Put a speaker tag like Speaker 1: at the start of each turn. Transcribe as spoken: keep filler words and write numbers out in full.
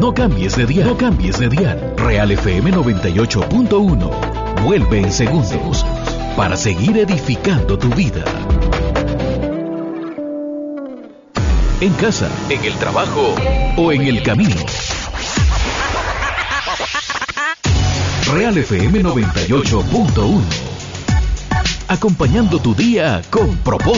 Speaker 1: No cambies de dial. No cambies de dial. Real F M noventa y ocho punto uno. Vuelve en segundos para seguir edificando tu vida. En casa, en el trabajo o en el camino. Real F M noventa y ocho punto uno. Acompañando tu día con propósito.